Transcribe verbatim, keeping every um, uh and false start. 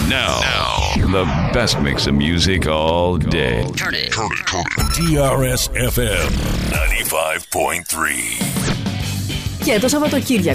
Now, now, the best mix of music all day. Turn it. Turn it. Turn it. ντι αρ ες εφ εμ ninety-five point three. Και το Σαββατοκύριακο